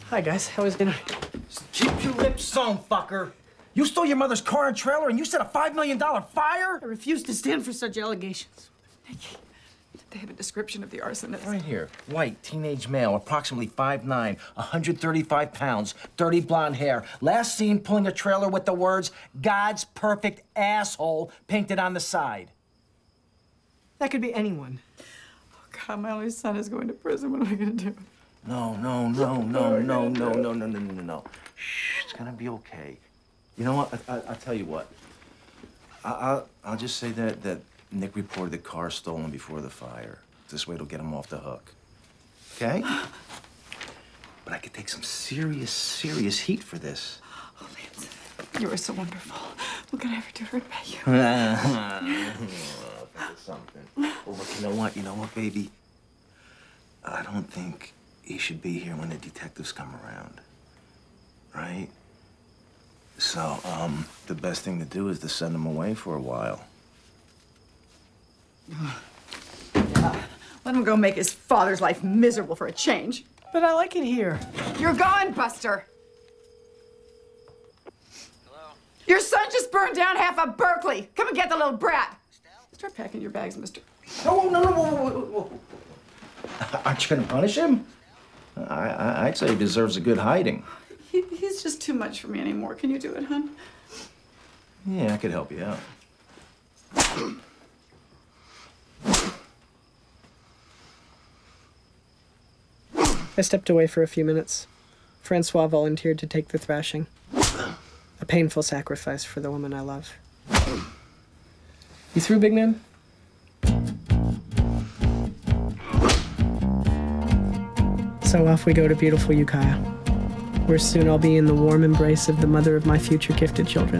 Hi, guys. How was dinner? Just keep your lips sewn, fucker. You stole your mother's car and trailer, and you set a $5 million fire? I refuse to stand for such allegations. Nikki, they have a description of the arsonist. Right here. White, teenage male, approximately 5'9", 135 pounds, dirty blonde hair. Last seen pulling a trailer with the words, "God's perfect asshole," painted on the side. That could be anyone. Oh, God, my only son is going to prison. What am I going to do? No. Shh, it's gonna be okay. You know what? I'll tell you what. I'll just say that Nick reported the car stolen before the fire. This way it'll get him off the hook. Okay? But I could take some serious heat for this. Oh, Lance, you are so wonderful. What can I ever do to repay you? Think of something. Well, look, you know what, baby? I don't think he should be here when the detectives come around. Right? So, the best thing to do is to send him away for a while. Yeah. Let him go make his father's life miserable for a change. But I like it here. You're gone, Buster. Hello? Your son just burned down half of Berkeley. Come and get the little brat. Start packing your bags, mister. No. Aren't you gonna punish him? I'd say he deserves a good hiding. He's just too much for me anymore. Can you do it, hon? Yeah, I could help you out. I stepped away for a few minutes. Francois volunteered to take the thrashing. A painful sacrifice for the woman I love. You through, big man? So off we go to beautiful Ukiah, where soon I'll be in the warm embrace of the mother of my future gifted children.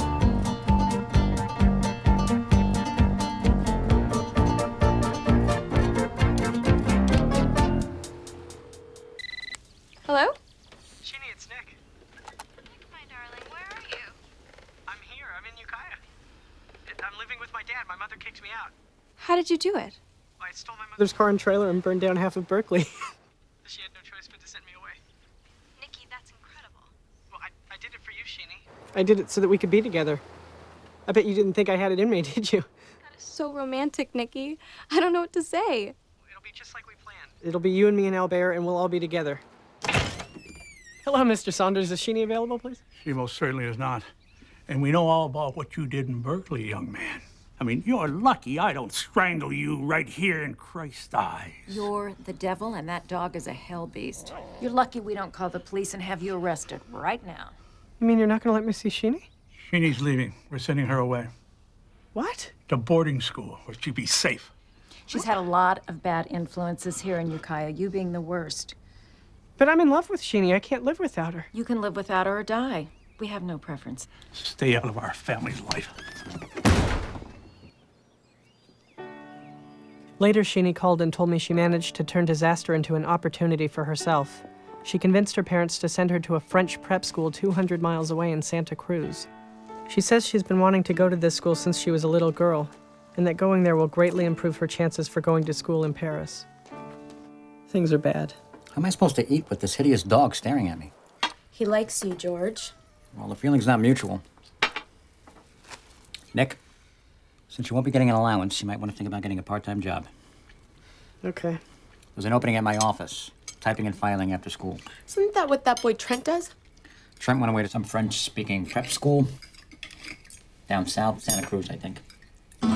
Hello? Sheenie, it's Nick. Nick, my darling, where are you? I'm here. I'm in Ukiah. I'm living with my dad. My mother kicked me out. How did you do it? I stole my mother's car and trailer and burned down half of Berkeley. She had no choice but to send me away. Nikki, that's incredible. Well, I did it for you, Sheenie. I did it so that we could be together. I bet you didn't think I had it in me, did you? That is so romantic, Nikki. I don't know what to say. It'll be just like we planned. It'll be you and me and Albert, and we'll all be together. Hello, Mr. Saunders. Is Sheenie available, please? She most certainly is not. And we know all about what you did in Berkeley, young man. I mean, you're lucky I don't strangle you right here in Christ's eyes. You're the devil, and that dog is a hell beast. You're lucky we don't call the police and have you arrested right now. You mean you're not going to let me see Sheenie? Sheenie's leaving. We're sending her away What? to boarding school where she'd be safe. She's had a lot of bad influences here in Ukiah, you being the worst. But I'm in love with Sheenie. I can't live without her. You can live without her or die. We have no preference. Stay out of our family's life. Later, Sheenie called and told me she managed to turn disaster into an opportunity for herself. She convinced her parents to send her to a French prep school 200 miles away in Santa Cruz. She says she's been wanting to go to this school since she was a little girl, and that going there will greatly improve her chances for going to school in Paris. Things are bad. How am I supposed to eat with this hideous dog staring at me? He likes you, George. Well, the feeling's not mutual. Nick, since you won't be getting an allowance, you might want to think about getting a part-time job. Okay. There's an opening at my office, typing and filing after school. Isn't that what that boy Trent does? Trent went away to some French-speaking prep school down south, Santa Cruz, I think.